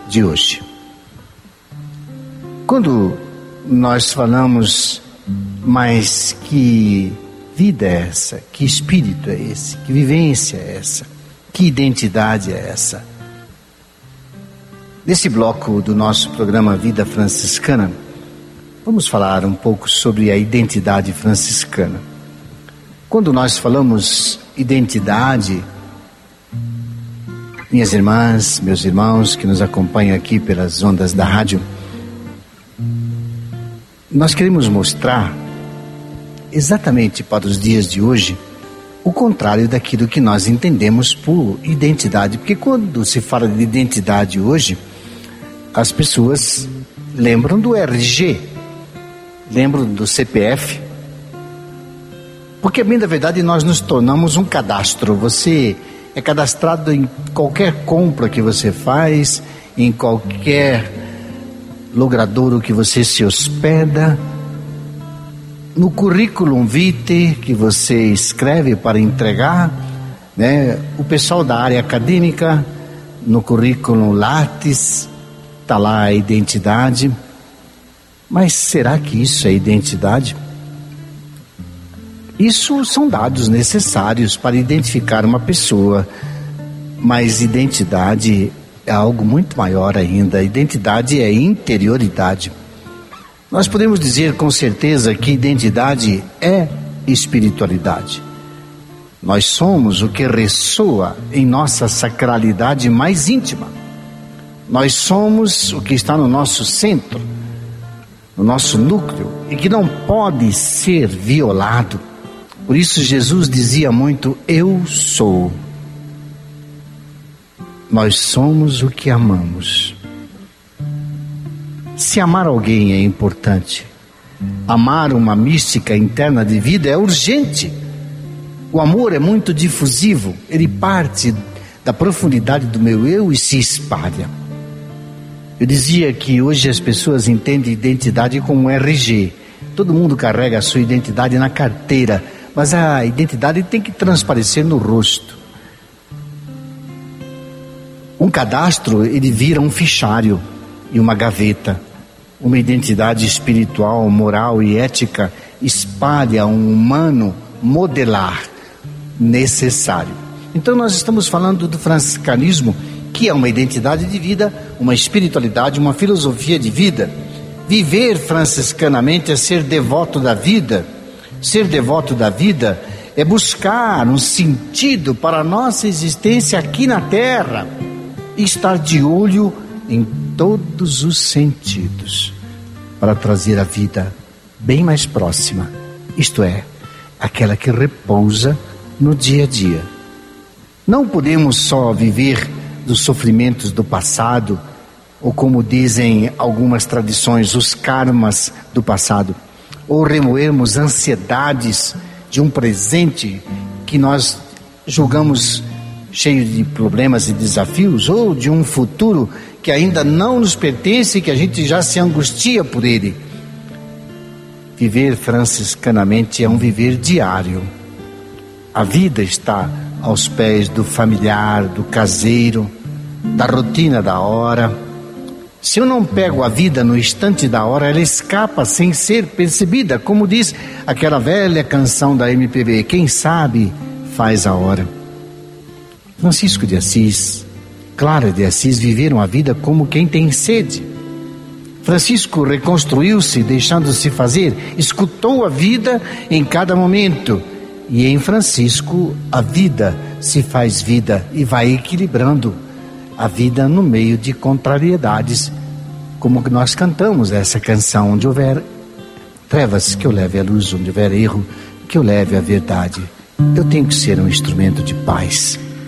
de hoje. Quando nós falamos, mas que vida é essa? Que espírito é esse? Que vivência é essa? Que identidade é essa? Nesse bloco do nosso programa Vida Franciscana, vamos falar um pouco sobre a identidade franciscana. Quando nós falamos identidade, minhas irmãs, meus irmãos que nos acompanham aqui pelas ondas da rádio, nós queremos mostrar exatamente para os dias de hoje o contrário daquilo que nós entendemos por identidade. Porque quando se fala de identidade hoje, as pessoas lembram do RG, lembram do CPF, porque bem da verdade nós nos tornamos um cadastro. Você é cadastrado em qualquer compra que você faz, em qualquer logradouro que você se hospeda, no currículo vitae que você escreve para entregar, né? O pessoal da área acadêmica, no currículo Lattes, está lá a identidade. Mas será que isso é identidade? Isso são dados necessários para identificar uma pessoa, mas identidade é algo muito maior ainda. Identidade é interioridade. Nós podemos dizer com certeza que identidade é espiritualidade. Nós somos o que ressoa em nossa sacralidade mais íntima. Nós somos o que está no nosso centro, no nosso núcleo, e que não pode ser violado. Por isso Jesus dizia muito: eu sou. Nós somos o que amamos. Se amar alguém é importante, amar uma mística interna de vida é urgente. O amor é muito difusivo, ele parte da profundidade do meu eu e se espalha. Eu dizia que hoje as pessoas entendem identidade como RG. Todo mundo carrega a sua identidade na carteira, mas a identidade tem que transparecer no rosto. Um cadastro, ele vira um fichário e uma gaveta. Uma identidade espiritual, moral e ética espalha um humano modelar necessário. Então nós estamos falando do franciscanismo, que é uma identidade de vida, uma espiritualidade, uma filosofia de vida. Viver franciscanamente é ser devoto da vida. Ser devoto da vida é buscar um sentido para a nossa existência aqui na Terra e estar de olho em todos os sentidos para trazer a vida bem mais próxima, isto é, aquela que repousa no dia a dia. Não podemos só viver dos sofrimentos do passado, ou como dizem algumas tradições, os karmas do passado, ou remoermos ansiedades de um presente que nós julgamos cheio de problemas e desafios, ou de um futuro que ainda não nos pertence e que a gente já se angustia por ele. Viver franciscanamente é um viver diário. A vida está aos pés do familiar, do caseiro, da rotina da hora. Se eu não pego a vida no instante da hora, ela escapa sem ser percebida, como diz aquela velha canção da MPB: quem sabe faz a hora. Francisco de Assis, Clara de Assis viveram a vida como quem tem sede. Francisco reconstruiu-se deixando-se fazer, escutou a vida em cada momento. E em Francisco a vida se faz vida e vai equilibrando a vida no meio de contrariedades, como que nós cantamos essa canção: onde houver trevas, que eu leve a luz, onde houver erro, que eu leve a verdade. Eu tenho que ser um instrumento de paz.